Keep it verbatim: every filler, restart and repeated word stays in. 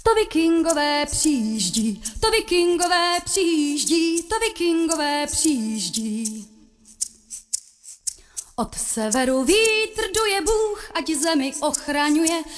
To vikingové přijíždí, to vikingové přijíždí, to vikingové přijíždí. Od severu vítr duje Bůh, ať zemi ochraňuje,